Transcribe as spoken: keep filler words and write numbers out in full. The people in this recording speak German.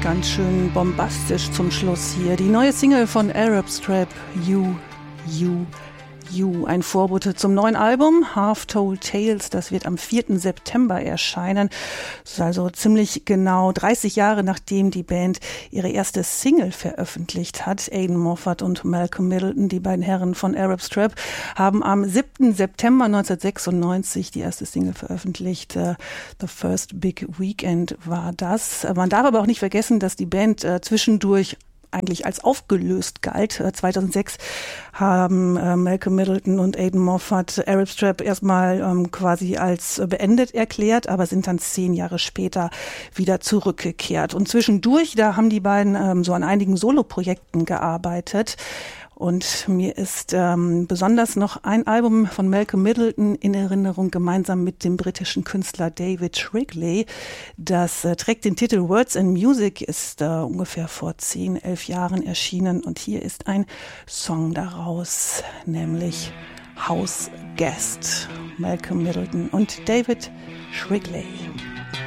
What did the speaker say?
Ganz schön bombastisch zum Schluss hier. Die neue Single von Arab Strap, You, You, You. Ein Vorbote zum neuen Album, Half Told Tales. Das wird am vierten September erscheinen. Das ist also ziemlich genau dreißig Jahre, nachdem die Band ihre erste Single veröffentlicht hat. Aidan Moffat und Malcolm Middleton, die beiden Herren von Arab Strap, haben am siebten September neunzehnhundertsechsundneunzig die erste Single veröffentlicht. Uh, The First Big Weekend war das. Man darf aber auch nicht vergessen, dass die Band uh, zwischendurch eigentlich als aufgelöst galt. zweitausendsechs haben äh, Malcolm Middleton und Aidan Moffat Arab Strap erstmal ähm, quasi als äh, beendet erklärt, aber sind dann zehn Jahre später wieder zurückgekehrt. Und zwischendurch, da haben die beiden ähm, so an einigen Soloprojekten gearbeitet. Und mir ist ähm, besonders noch ein Album von Malcolm Middleton in Erinnerung, gemeinsam mit dem britischen Künstler David Shrigley. Das äh, trägt den Titel Words and Music, ist äh, ungefähr vor zehn, elf Jahren erschienen. Und hier ist ein Song daraus, nämlich House Guest. Malcolm Middleton und David Shrigley.